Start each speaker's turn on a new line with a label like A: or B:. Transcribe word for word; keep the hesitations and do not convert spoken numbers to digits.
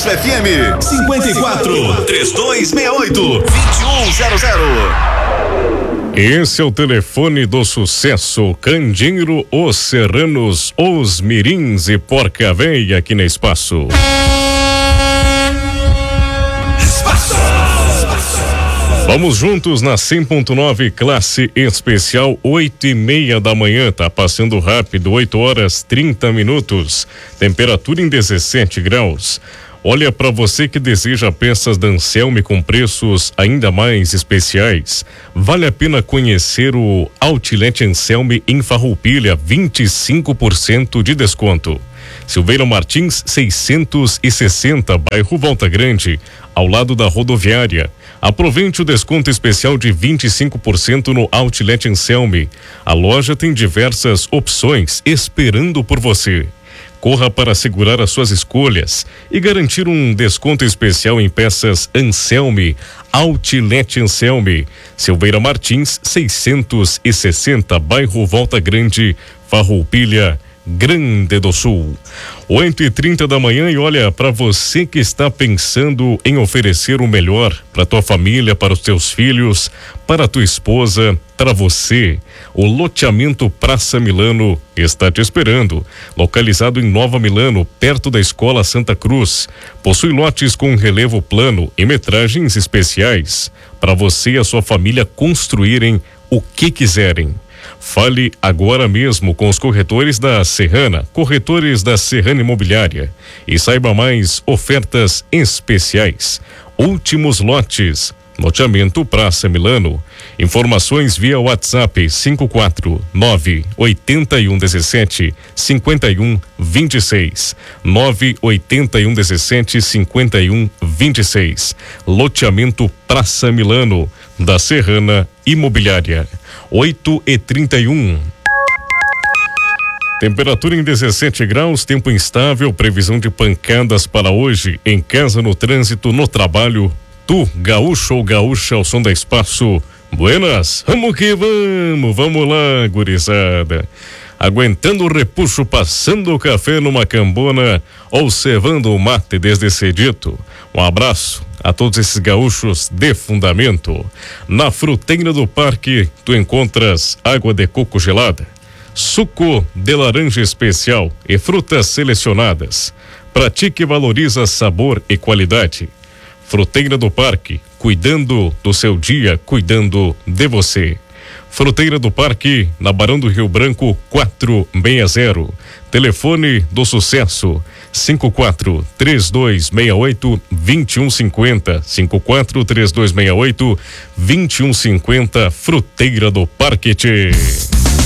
A: Sucesso F M cinquenta e quatro, trinta e dois sessenta e oito, vinte e um zero zero.
B: Esse é o telefone do sucesso. Candeeiro, Os Serranos, Os Mirins e Porca Véia aqui na Espaço.
A: Espaço.
B: Vamos juntos na cem ponto nove, classe especial, oito e meia da manhã. Tá passando rápido, oito horas trinta minutos. Temperatura em dezessete graus. Olha, para você que deseja peças da Anselme com preços ainda mais especiais, vale a pena conhecer o Outlet Anselme em Farroupilha, vinte e cinco por cento de desconto. Silveira Martins seiscentos e sessenta, bairro Volta Grande, ao lado da rodoviária. Aproveite o desconto especial de vinte e cinco por cento no Outlet Anselme. A loja tem diversas opções esperando por você. Corra para assegurar as suas escolhas e garantir um desconto especial em peças Anselme. Outlet Anselme, Silveira Martins seiscentos e sessenta, bairro Volta Grande, Farroupilha, Grande do Sul. oito e trinta da manhã e olha, para você que está pensando em oferecer o melhor para tua família, para os teus filhos, para tua esposa, para você, o loteamento Praça Milano está te esperando. Localizado em Nova Milano, perto da Escola Santa Cruz, possui lotes com relevo plano e metragens especiais para você e a sua família construírem o que quiserem. Fale agora mesmo com os corretores da Serrana, corretores da Serrana Imobiliária, e saiba mais ofertas especiais. Últimos lotes, loteamento Praça Milano. Informações via WhatsApp cinco quatro nove oito um um sete cinco um dois seis nove oito um um sete cinco um dois seis. Loteamento Praça Milano da Serrana Imobiliária. oito e trinta e um. Temperatura em dezessete graus, tempo instável, previsão de pancadas para hoje, em casa, no trânsito, no trabalho. Tu, gaúcho ou gaúcha, ao som da Espaço. Buenas, vamos que vamos, vamos lá, gurizada. Aguentando o repuxo, passando o café numa cambona ou cevando o mate desde cedito. Um abraço a todos esses gaúchos de fundamento. Na Fruteira do Parque, tu encontras água de coco gelada, suco de laranja especial e frutas selecionadas. Pratique e valoriza sabor e qualidade. Fruteira do Parque, cuidando do seu dia, cuidando de você. Fruteira do Parque, na Barão do Rio Branco, quatrocentos e sessenta. Telefone do sucesso, cinco quatro três dois seis oito dois um cinco zero, cinco quatro três dois seis oito dois um cinco zero. Fruteira do Parque. Tchê.